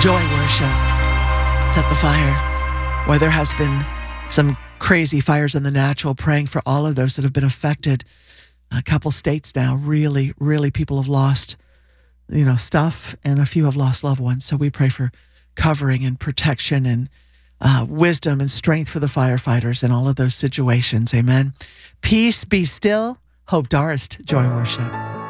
Joy worship. Set the fire. Where there has been some crazy fires in the natural, praying for all of those that have been affected. A couple states now, really, really people have lost, stuff, and a few have lost loved ones. So we pray for covering and protection and wisdom and strength for the firefighters in all of those situations. Amen. Peace be still. Hope Darst, joy worship.